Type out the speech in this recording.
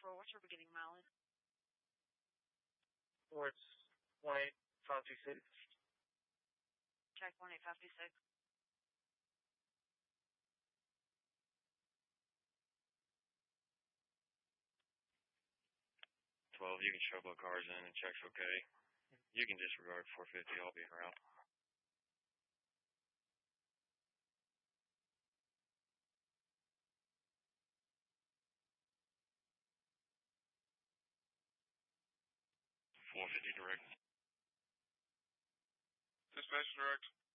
4, what's your beginning mileage? Towards 18526. Check 18526. 12, you can show both cars in and check's okay. You can disregard 450, I'll be en route. .450 direct. Dispatch direct.